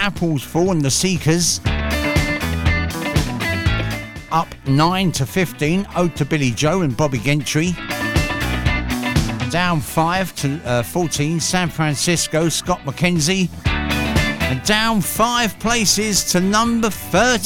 Apples Fall and the Seekers. Up 9 to 15, Ode to Billy Joe and Bobby Gentry. Down 5 to 14, San Francisco, Scott McKenzie. And down 5 places to number 30.